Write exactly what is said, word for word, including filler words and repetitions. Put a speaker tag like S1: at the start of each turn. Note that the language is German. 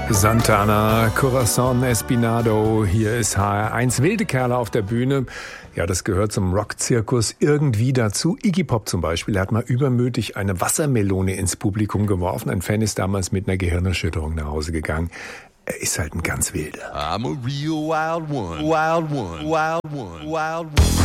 S1: Santana, Corazon Espinado, hier ist H R eins. Wilde Kerle auf der Bühne. Ja, das gehört zum Rockzirkus irgendwie dazu. Iggy Pop zum Beispiel, er hat mal übermütig eine Wassermelone ins Publikum geworfen. Ein Fan ist damals mit einer Gehirnerschütterung nach Hause gegangen. Er ist halt ein ganz Wilder.
S2: I'm a real wild one, wild one, wild one, wild one.